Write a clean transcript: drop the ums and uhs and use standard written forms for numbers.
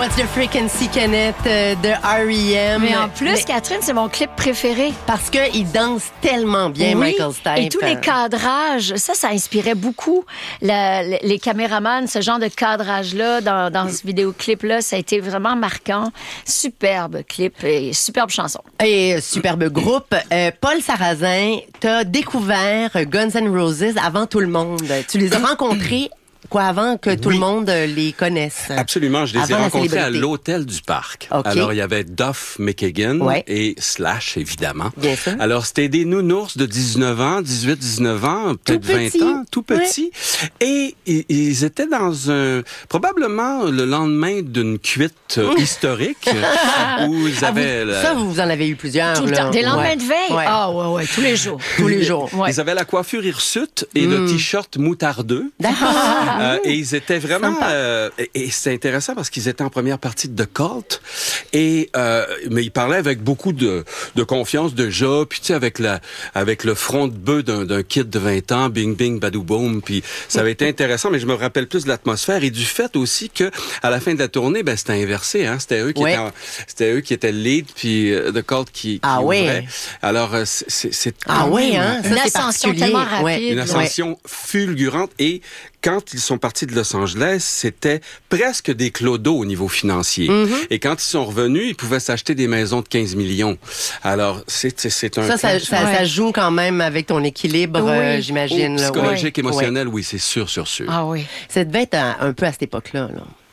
What's the Frequency Kenneth de R.E.M. Mais en plus, Catherine, c'est mon clip préféré. Parce qu'il danse tellement bien, Michael Stipe. Et tous les cadrages, ça inspirait beaucoup les caméramans, ce genre de cadrage-là dans ce vidéoclip-là. Ça a été vraiment marquant. Superbe clip et superbe chanson. Et superbe groupe. Paul Sarrazin, t'as découvert Guns N' Roses avant tout le monde. Tu les as rencontrés avant que tout le monde les connaisse. Absolument, je les ai rencontrés à l'hôtel du parc. Okay. Alors, il y avait Duff McKagan et Slash, évidemment. Bien sûr. Alors, c'était des nounours de 19 ans, 18, 19 ans, peut-être 20 ans, tout petits. Et ils étaient dans probablement le lendemain d'une cuite historique où ils avaient... Ça, vous en avez eu plusieurs. Tout le temps. Des lendemains de veille? Ouais. Ah ouais, tous les jours. Tous les jours. Ouais. Ils avaient la coiffure hirsute et le t-shirt moutardeux. D'accord. Et ils étaient vraiment... et c'est intéressant parce qu'ils étaient en première partie de The Cult. Mais ils parlaient avec beaucoup de confiance déjà. Puis tu sais, avec le front de bœuf d'un kid de 20 ans, bing, bing, badou, boom. Puis ça avait été intéressant, mais je me rappelle plus de l'atmosphère et du fait aussi que à la fin de la tournée, c'était inversé. Hein? C'était eux qui étaient le lead, puis The Cult qui ouvrait. Alors, c'est Une ascension tellement rapide. Une ascension fulgurante. Et quand ils sont partis de Los Angeles, c'était presque des clodos au niveau financier. Mm-hmm. Et quand ils sont revenus, ils pouvaient s'acheter des maisons de 15 millions. Alors, c'est un... Ça joue quand même avec ton équilibre, j'imagine. Psychologique, émotionnel, oui, c'est sûr. Ah oui. Ça devait être un peu à cette époque-là, là.